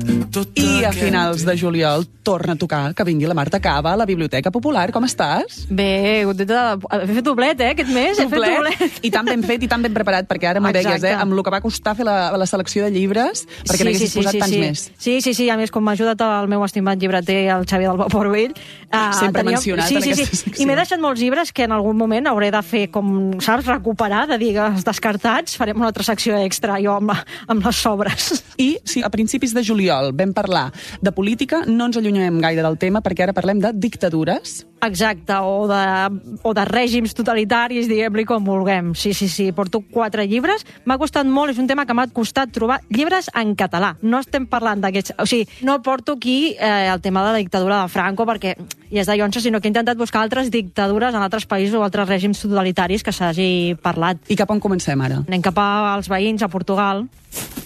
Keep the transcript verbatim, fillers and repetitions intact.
I a finals de juliol torna a tocar que vingui la Marta Cava a la Biblioteca Popular. Com estàs? Bé, contenta de... He fet doblet, eh, aquest mes. He fet doblet. I tan ben fet i tan ben preparat, perquè ara m'ho deies, eh, amb el que va costar fer la, la selecció de llibres, perquè sí, n'haguessis sí, posat sí, tants sí. més. Sí, sí, sí, a més, com m'ha ajudat el meu estimat llibreter, el Xavier del Vapor Vell. Uh, Sempre teníem... mencionat sí, en sí, aquesta sí. secció. I m'he deixat molts llibres que en algun moment hauré de fer, com, saps, recuperar, de dir els descartats, farem una altra secció extra, jo amb, la, amb les sobres. I sí, a principis de juliol vam parlar de política, no ens allunyem gaire del tema, perquè ara parlem de dictadures. Exacte, o de, o de règims totalitaris, diguem-li com vulguem. Sí, sí, sí, porto quatre llibres. M'ha costat molt, és un tema que m'ha costat trobar llibres en català. No estem parlant d'aquests... O sigui, no porto aquí eh, el tema de la dictadura de Franco, perquè ja és de llonça, sinó que he intentat buscar altres dictadures en altres països o altres règims totalitaris que s'hagi parlat. I cap on comencem ara? Anem cap als veïns, a Portugal.